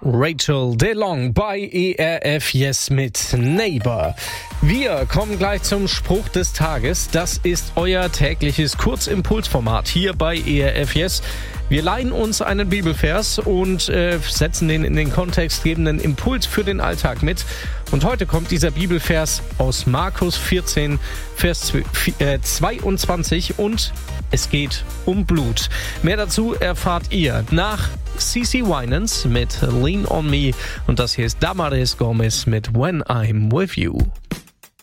Rachel DeLong bei ERF Yes mit Neighbor. Wir kommen gleich zum Spruch des Tages. Das ist euer tägliches Kurzimpulsformat hier bei ERF Yes. Wir leihen uns einen Bibelvers und setzen den in den Kontext, geben einen Impuls für den Alltag mit. Und heute kommt dieser Bibelvers aus Markus 14, Vers 22 und es geht um Blut. Mehr dazu erfahrt ihr nach CeCe Winans mit Lean on Me und das hier ist Damaris Gomez mit When I'm With You.